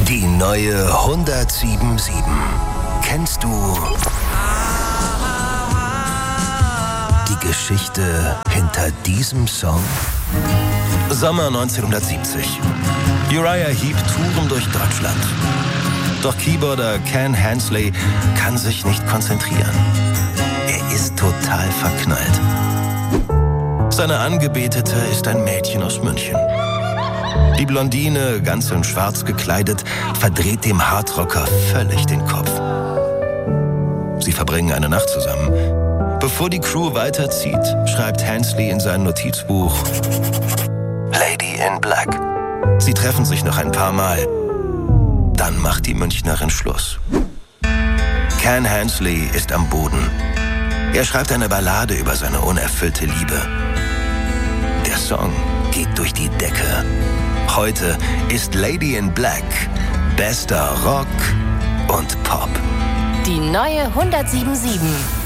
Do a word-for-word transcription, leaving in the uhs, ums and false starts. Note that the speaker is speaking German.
Die neue hundertsieben sieben. Kennst du die Geschichte hinter diesem Song? Sommer neunzehnhundertsiebzig. Uriah Heep touren durch Deutschland. Doch Keyboarder Ken Hensley kann sich nicht konzentrieren. Er ist total verknallt. Seine Angebetete ist ein Mädchen aus München. Die Blondine, ganz in schwarz gekleidet, verdreht dem Hardrocker völlig den Kopf. Sie verbringen eine Nacht zusammen. Bevor die Crew weiterzieht, schreibt Hensley in sein Notizbuch Lady in Black. Sie treffen sich noch ein paar Mal. Dann macht die Münchnerin Schluss. Ken Hensley ist am Boden. Er schreibt eine Ballade über seine unerfüllte Liebe. Der Song geht durch die Decke. Heute ist Lady in Black bester Rock und Pop. Die neue hundertsieben sieben.